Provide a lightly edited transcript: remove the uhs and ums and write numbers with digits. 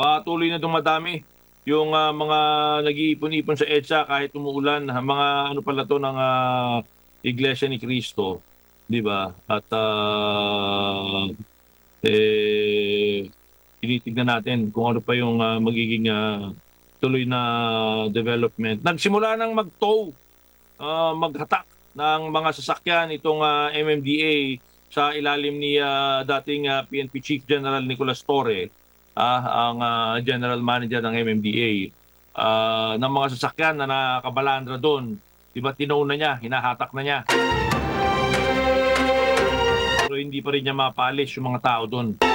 patuloy na dumadami yung mga nag-iipon-ipon sa EDSA kahit umuulan. Mga ano pala to ng Iglesia ni Cristo, di ba? At tinitignan natin kung ano pa yung magiging tuloy na development. Nagsimula ng mag-tow, maghatak ng mga sasakyan itong MMDA sa ilalim ni dating PNP Chief General Nicolas Torre, ang General Manager ng MMDA, ng mga sasakyan na nakabalandra doon. Diba tinaw na niya, hinahatak na niya. Pero hindi pa rin niya mapalis yung mga tao doon.